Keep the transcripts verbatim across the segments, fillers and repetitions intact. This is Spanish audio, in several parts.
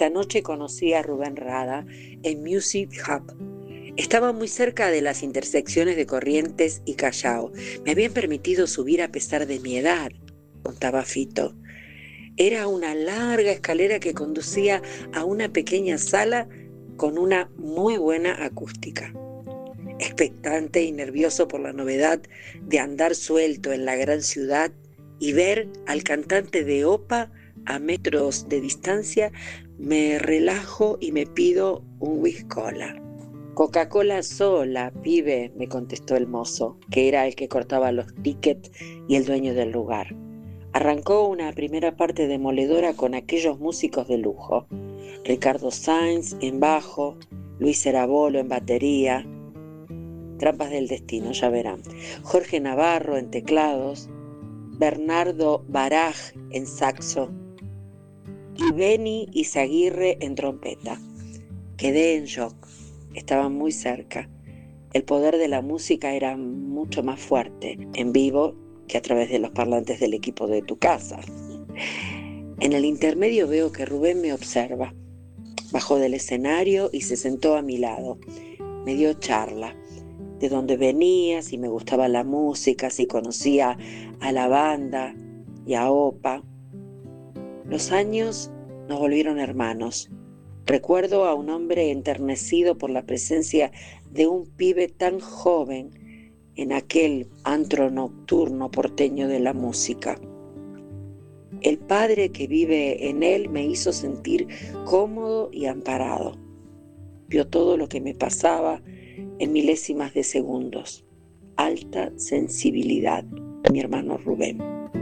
Esta noche conocí a Rubén Rada en Music Hub. Estaba muy cerca de las intersecciones de Corrientes y Callao. Me habían permitido subir a pesar de mi edad, contaba Fito. Era una larga escalera que conducía a una pequeña sala con una muy buena acústica. Expectante y nervioso por la novedad de andar suelto en la gran ciudad y ver al cantante de OPA a metros de distancia, me relajo y me pido un whisky cola. Coca-Cola sola, pibe, me contestó el mozo, que era el que cortaba los tickets y el dueño del lugar. Arrancó una primera parte demoledora con aquellos músicos de lujo. Ricardo Sainz en bajo, Luis Erabolo en batería. Trampas del destino, ya verán. Jorge Navarro en teclados, Bernardo Baraj en saxo y Benny Izaguirre en trompeta. Quedé en shock. Estaban muy cerca. El poder de la música era mucho más fuerte en vivo que a través de los parlantes del equipo de tu casa. En el intermedio veo que Rubén me observa. Bajó del escenario y se sentó a mi lado. Me dio charla. De dónde venía, si me gustaba la música, si conocía a la banda y a OPA. Los años nos volvieron hermanos. Recuerdo a un hombre enternecido por la presencia de un pibe tan joven en aquel antro nocturno porteño de la música. El padre que vive en él me hizo sentir cómodo y amparado. Vio todo lo que me pasaba en milésimas de segundos. Alta sensibilidad, mi hermano Rubén.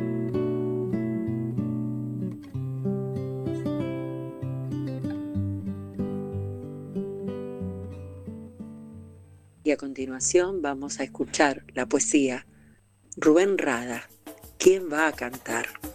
Y a continuación vamos a escuchar la poesía Rubén Rada. ¿Quién va a cantar?